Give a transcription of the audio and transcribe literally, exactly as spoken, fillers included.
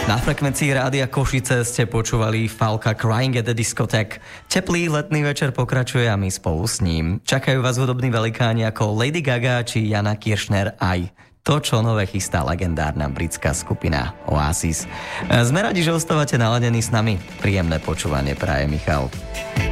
Na frekvencii Rádia Košice ste počúvali Falka Crying at the Discotheque. Teplý letný večer pokračuje a my spolu s ním. Čakajú vás hudobní velikáni ako Lady Gaga či Jana Kiršner aj to, čo nové chystá legendárna britská skupina Oasis. Sme radi, že ostávate naladení s nami. Príjemné počúvanie praje Michal.